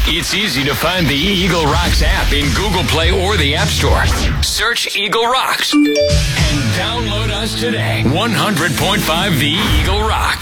It's easy to find the Eagle Rocks app in Google Play or the App Store. Search Eagle Rocks and download us today. 100.5 The Eagle Rocks.